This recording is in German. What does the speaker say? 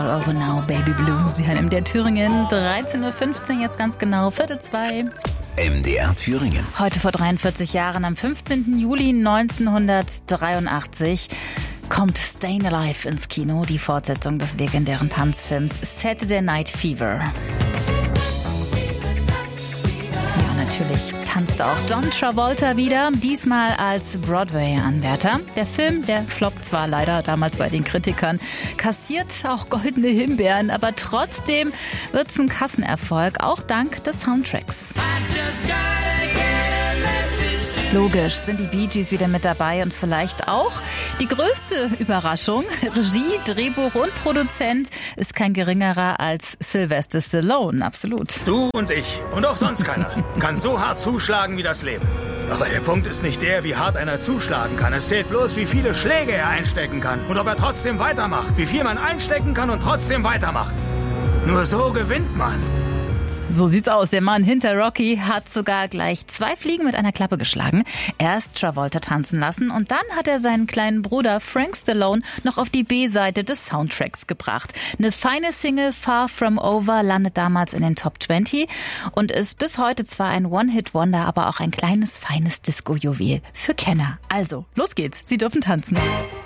over now, Baby Blue. Sie hören MDR Thüringen, 13.15 Uhr, jetzt ganz genau, 1:45. MDR Thüringen. Heute vor 43 Jahren, am 15. Juli 1983, kommt Stayin' Alive ins Kino, die Fortsetzung des legendären Tanzfilms Saturday Night Fever. Ja, natürlich tanzt auch John Travolta wieder, diesmal als Broadway-Anwärter. Der Film, der floppt zwar leider damals bei den Kritikern, kassiert auch goldene Himbeeren, aber trotzdem wird's ein Kassenerfolg, auch dank des Soundtracks. Logisch sind die Bee Gees wieder mit dabei und vielleicht auch die größte Überraschung. Regie, Drehbuch und Produzent ist kein geringerer als Sylvester Stallone, absolut. Du und ich und auch sonst keiner kann so hart zuschlagen wie das Leben. Aber der Punkt ist nicht der, wie hart einer zuschlagen kann. Es zählt bloß, wie viele Schläge er einstecken kann und ob er trotzdem weitermacht. Wie viel man einstecken kann und trotzdem weitermacht. Nur so gewinnt man. So sieht's aus. Der Mann hinter Rocky hat sogar gleich 2 Fliegen mit einer Klappe geschlagen. Erst Travolta tanzen lassen und dann hat er seinen kleinen Bruder Frank Stallone noch auf die B-Seite des Soundtracks gebracht. Eine feine Single, Far From Over, landet damals in den Top 20 und ist bis heute zwar ein One-Hit-Wonder, aber auch ein kleines, feines Disco-Juwel für Kenner. Also, los geht's. Sie dürfen tanzen.